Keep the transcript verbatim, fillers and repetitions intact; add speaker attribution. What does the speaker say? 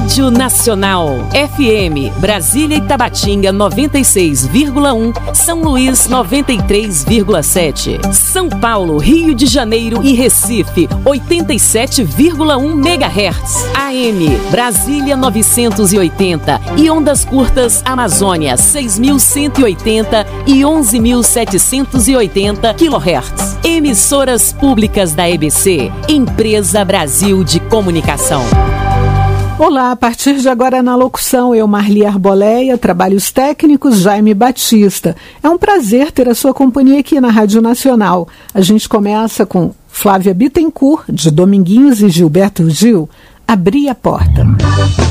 Speaker 1: Rádio Nacional, F M, Brasília e Tabatinga noventa e seis vírgula um, São Luís noventa e três vírgula sete, São Paulo, Rio de Janeiro e Recife oitenta e sete vírgula um megahertz, A M, Brasília novecentos e oitenta e ondas curtas Amazônia seis mil cento e oitenta e onze mil setecentos e oitenta quilohertz. Emissoras públicas da E B C, Empresa Brasil de Comunicação.
Speaker 2: Olá, a partir de agora na locução, eu, Marli Arboleia, trabalhos técnicos, Jaime Batista. É um prazer ter a sua companhia aqui na Rádio Nacional. A gente começa com Flávia Bittencourt, de Dominguinhos e Gilberto Gil, Abri a Porta.